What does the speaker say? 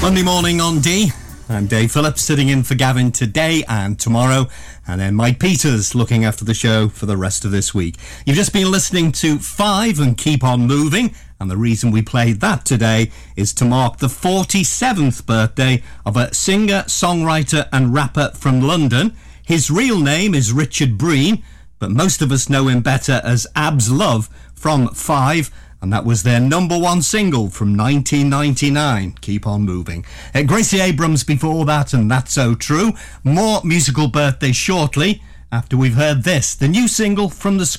Monday morning on D. I'm Dave Phillips, sitting in for Gavin today and tomorrow, and then Mike Peters looking after the show for the rest of this week. You've just been listening to Five and Keep On Moving, and the reason we played that today is to mark the 47th birthday of a singer, songwriter and rapper from London. His real name is Richard Breen, but most of us know him better as Abs Love from Five, and that was their number one single from 1999, Keep On Moving. Gracie Abrams before that, and That's So True. More musical birthdays shortly, after we've heard this, the new single from the